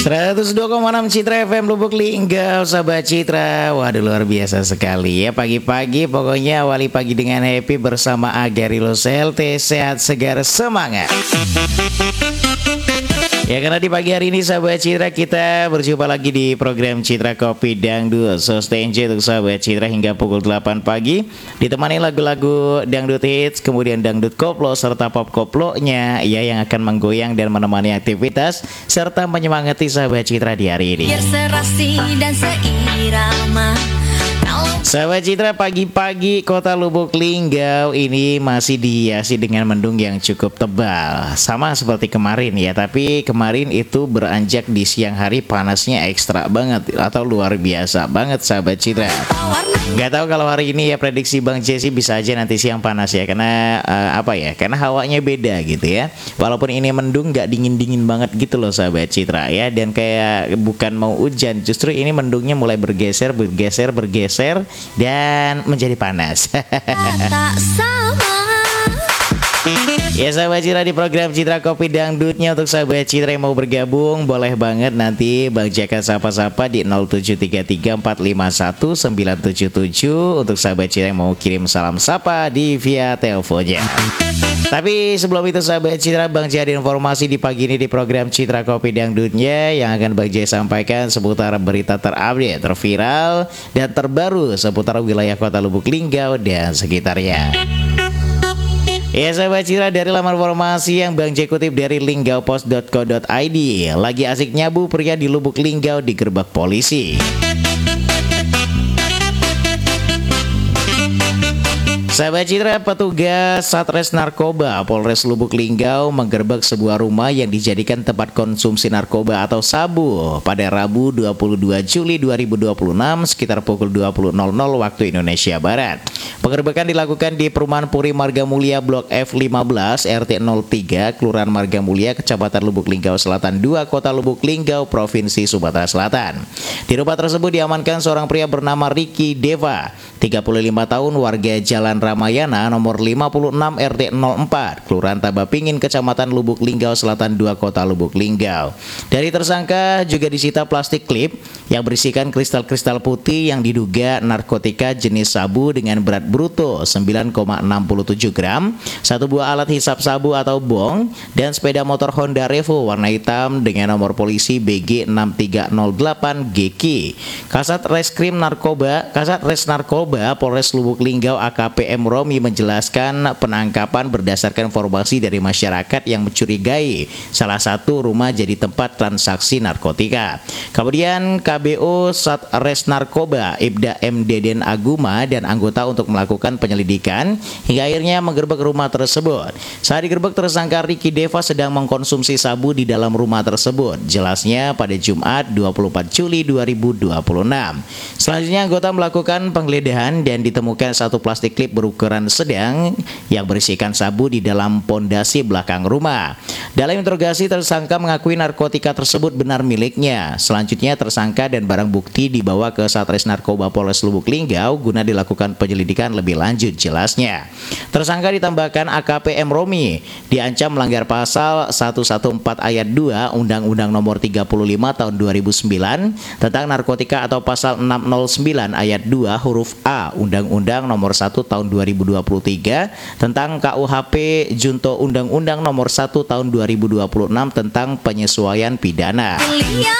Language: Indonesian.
102,6 Citra FM Lubuk Linggau, sahabat Citra. Waduh, luar biasa sekali ya. Pagi-pagi pokoknya awali pagi dengan happy bersama Agarilo CLT. Sehat, segar, semangat. Ya, karena di pagi hari ini sahabat Citra kita berjumpa lagi di program Citra Kopi Dangdut. So stay enjoy untuk sahabat Citra hingga pukul 8 pagi, ditemani lagu-lagu dangdut hits, kemudian dangdut koplo serta pop koplonya ya, yang akan menggoyang dan menemani aktivitas serta menyemangati sahabat Citra di hari ini. Biar serasi dan seirama. Sahabat Citra, pagi-pagi kota Lubuk Linggau ini masih dihiasi dengan mendung yang cukup tebal. Sama seperti kemarin ya, tapi kemarin itu beranjak di siang hari panasnya ekstra banget atau luar biasa banget sahabat Citra. Gak tahu kalau hari ini ya, prediksi Bang Jesse bisa aja nanti siang panas ya, karena karena hawanya beda gitu ya. Walaupun ini mendung gak dingin-dingin banget gitu loh sahabat Citra ya, dan kayak bukan mau hujan, justru ini mendungnya mulai bergeser dan menjadi panas. Tak sama. Ya sahabat Citra, di program Citra Kopi Dangdutnya untuk sahabat Citra yang mau bergabung boleh banget nanti Bang Jaka sapa-sapa di 0733451977 untuk sahabat Citra yang mau kirim salam sapa di via teleponnya. Tapi sebelum itu sahabat Citra, Bang Jaka ada informasi di pagi ini di program Citra Kopi Dangdutnya yang akan Bang Jaka sampaikan seputar berita terupdate, terviral dan terbaru seputar wilayah kota Lubuk Linggau dan sekitarnya. Ya sahabat Citra, dari laman informasi yang Bang J kutip dari linggaupost.co.id, lagi asik nyabu pria di Lubuk Linggau digerebek polisi. Sahabat Citra, petugas Satres Narkoba Polres Lubuk Linggau menggerebek sebuah rumah yang dijadikan tempat konsumsi narkoba atau sabu pada Rabu 22 Juli 2026 sekitar pukul 20.00 waktu Indonesia Barat. Penggerebekan dilakukan di Perumahan Puri Marga Mulia Blok F15 RT 03 Kelurahan Marga Mulia, Kecamatan Lubuk Linggau Selatan 2, Kota Lubuk Linggau, Provinsi Sumatera Selatan. Di rumah tersebut diamankan seorang pria bernama Ricky Deva, 35 tahun, warga Jalan Ramayana nomor 56 RT 04 Kelurahan Tabapingin, Kecamatan Lubuk Linggau Selatan 2, Kota Lubuk Linggau. Dari tersangka juga disita plastik klip yang berisikan kristal-kristal putih yang diduga narkotika jenis sabu dengan berat bruto 9,67 gram, satu buah alat hisap sabu atau bong, dan sepeda motor Honda Revo warna hitam dengan nomor polisi BG 6308 GK. Kasat Reskrim Narkoba Polres Lubuk Linggau AKP M Romi menjelaskan penangkapan berdasarkan informasi dari masyarakat yang mencurigai salah satu rumah jadi tempat transaksi narkotika. Kemudian KBO Satres Narkoba Ibda M Deden Aguma dan anggota untuk melakukan penyelidikan hingga akhirnya menggerebek rumah tersebut. Saat digerebek, tersangka Ricky Deva sedang mengkonsumsi sabu di dalam rumah tersebut. Jelasnya pada Jumat 24 Juli 2026. Selanjutnya anggota melakukan penggeledahan dan ditemukan satu plastik klip berukuran sedang yang berisikan sabu di dalam pondasi belakang rumah. Dalam interogasi, tersangka mengakui narkotika tersebut benar miliknya. Selanjutnya tersangka dan barang bukti dibawa ke Satres Narkoba Polres Lubuk Linggau guna dilakukan penyelidikan lebih lanjut. Jelasnya, tersangka ditambahkan AKP M Romi diancam melanggar pasal 114 ayat 2 Undang-Undang Nomor 35 Tahun 2009 tentang narkotika atau pasal 609 ayat 2 huruf A Undang-Undang Nomor 1 Tahun 2023 tentang KUHP junto Undang-Undang Nomor 1 Tahun 2026 tentang penyesuaian pidana.